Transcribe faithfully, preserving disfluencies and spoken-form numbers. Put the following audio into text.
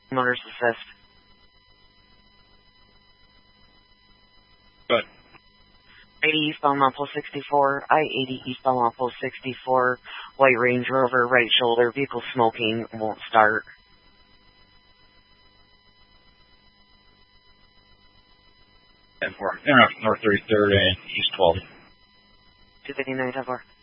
Motors assist. Good. eighty eastbound Mount Pole sixty-four, I eighty eastbound Mount Pole sixty-four, White Range Rover, right shoulder, vehicle smoking, won't start. ten four. Interrupt North thirty-third and East twelve. two fifty-nine, ten four.